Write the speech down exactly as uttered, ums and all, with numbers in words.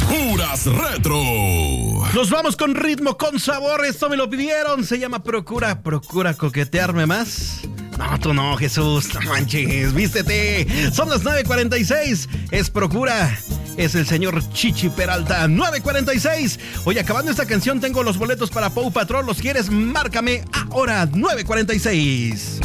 puras retro. Nos vamos con ritmo, con sabor. Esto me lo pidieron. Se llama Procura, Procura coquetearme más. No, tú no, Jesús. No manches, vístete. Son las nueve cuarenta y seis. Es Procura. Es el señor Chichi Peralta. nueve cuarenta y seis. Oye, acabando esta canción, tengo los boletos para Paw Patrol. ¿Los quieres? Márcame ahora. nueve cuarenta y seis.